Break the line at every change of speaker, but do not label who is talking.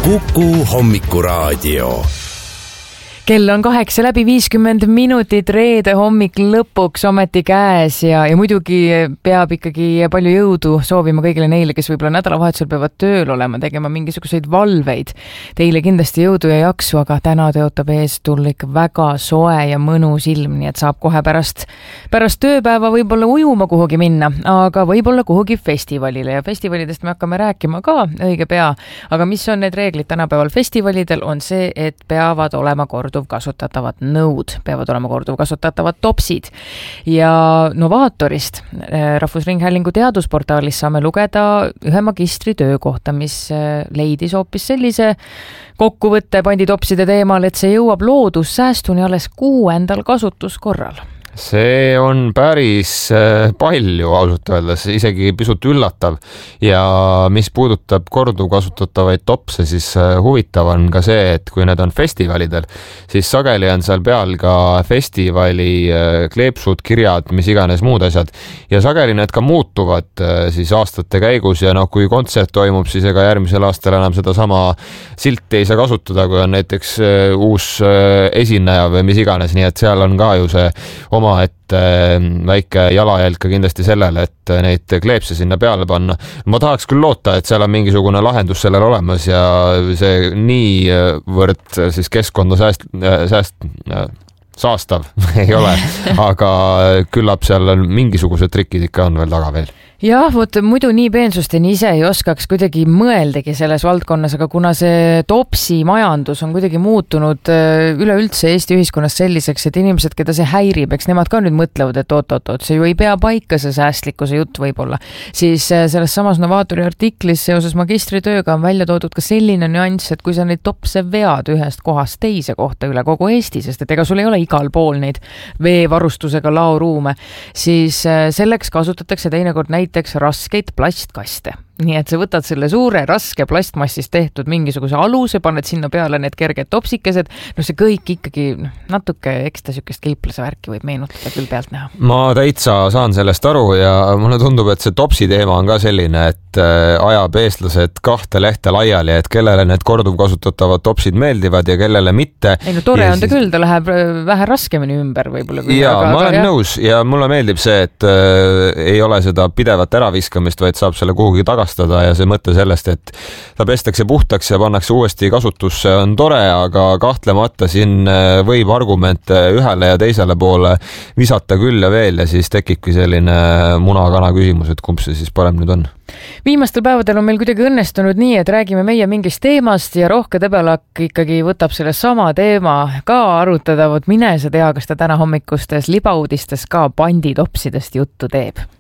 Kuku Hommikuraadio.
Kell on 8:50 reede hommik lõpuks ometi käes ja muidugi peab ikkagi palju jõudu soovima kõigile neile, kes võib-olla nädalavahetusel peavad tööl olema, tegema mingisuguseid valveid. Teile kindlasti jõudu ja jaksu, aga täna tõotab ees tulla ikka väga soe ja mõnus ilm, nii et saab kohe pärast tööpäeva võib-olla ujuma kuhugi minna, aga võib-olla kuhugi festivalile ja festivalidest me hakkame rääkima ka õige pea. Aga mis on need reeglid tänapäeval festivalidel, on see, et peavad olema kasutatavad nõud, peavad olema korduvkasutatavad topsid. Ja Novaatorist, Rahvusringhäälingu teadusportaalis saame lugeda ühe magistritöö kohta, mis leidis hoopis sellise kokkuvõtte panditopside teemal, et see jõuab loodussäästuni alles 6. kasutuskorral.
See on päris palju ausalt öeldes, isegi pisut üllatav ja mis puudutab korduvkasutatavaid topse, siis huvitav on ka see, et kui need on festivalidel, siis sageli on seal peal ka festivali kleepsud, kirjad, mis iganes muud asjad ja sageli need ka muutuvad siis aastate käigus ja kui kontsert toimub, siis ega järgmisel aastal enam seda sama silti ei saa kasutada, kui on näiteks uus esineja või mis iganes, nii et seal on ka ju see et väike jalajälg ka kindlasti sellele, et neid kleepse sinna peale panna. Ma tahaks küll loota, et seal on mingisugune lahendus sellel olemas ja see niivõrd siis keskkonda saastav ei ole, aga küllap seal on mingisugused trikid ikka on veel taga veel.
Jah, muidu nii peensusteni ise ei oskaks kuidagi mõeldagi selles valdkonnas, aga kuna see topsi majandus on kuidagi muutunud üleüldse Eesti ühiskonnas selliseks, et inimesed, keda see häirib, eks nemad ka nüüd mõtlevad, et oot, see ju ei pea paika see säästlikkuse jutt võib-olla, siis selles samas Novaatori artiklis seoses magistritööga on välja toodud ka selline nüanss, et kui sa neid topse vead ühest kohast teise kohta üle kogu Eesti, sest et ega sul ei ole igal pool neid veevarustusega laoruume, siis selleks kasutatakse teinekord näiteks raskeid plastkaste. Nii et sa võtad selle suure raske plastmassist tehtud mingisuguse aluse, paned sinna peale need kerged topsikesed, see kõik ikkagi natuke ekstra sükest kilplase värki võib meenutada küll pealt näha.
Ma täitsa saan sellest aru ja mulle tundub, et see topsi teema on ka selline, et ajab eestlased kahte lehte laiali, et kellele need korduvkasutatavad topsid meeldivad ja kellele mitte.
Tore on ta küll, ta läheb vähe raskemini ümber võib-olla.
Ma olen nõus ja mulle meeldib see, et ei ole seda pidevat äraviskamist, vaid saab selle kuhugi tagastada ja see mõte sellest, et ta pestakse puhtaks ja pannakse uuesti kasutusse on tore, aga kahtlemata siin võib argumente ühele ja teisele poole visata küll ja veel ja siis tekibki selline muna-kana küsimus, et kumb see siis parem nüüd on.
Viimastel päevadel on meil kuidagi õnnestunud nii, et räägime meie mingist teemast ja Rohke Debelak ikkagi võtab selle sama teema ka arutada, mine sa tea, kas ta täna hommikustes libauudistes ka panditopsidest juttu teeb.